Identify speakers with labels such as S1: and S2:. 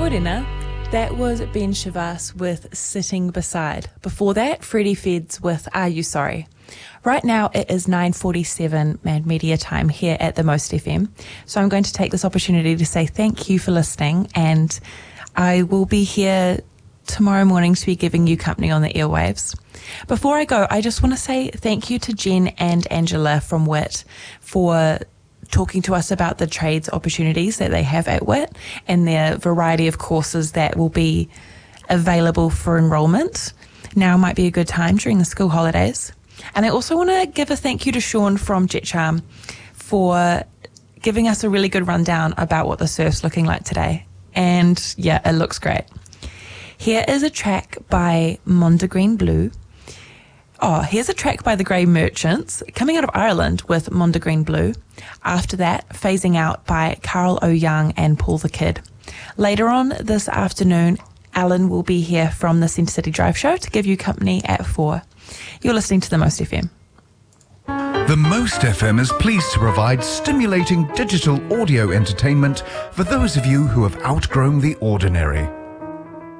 S1: Morena, that was Ben Shavas with Sitting Beside. Before that, Freddie Feds with Are You Sorry? Right now it is 9:47 Mad Media time here at the Most FM. So I'm going to take this opportunity to say thank you for listening, and I will be here tomorrow morning to be giving you company on the airwaves. Before I go, I just want to say thank you to Jen and Angela from WIT for talking to us about the trades opportunities that they have at WIT and their variety of courses that will be available for enrolment. Now might be a good time during the school holidays. And I also want to give a thank you to Sean from JetCharm for giving us a really good rundown about what the surf's looking like today. And yeah, it looks great. Here is a track by Mondegreen Blue. Here's a track by the Grey Merchants, coming out of Ireland with Mondegreen Blue. After that, Phasing Out by Carl O. Young and Paul the Kid. Later on this afternoon, Alan will be here from the Centre City Drive Show to give you company at 4. You're listening to The Most FM.
S2: The Most FM is pleased to provide stimulating digital audio entertainment for those of you who have outgrown the ordinary.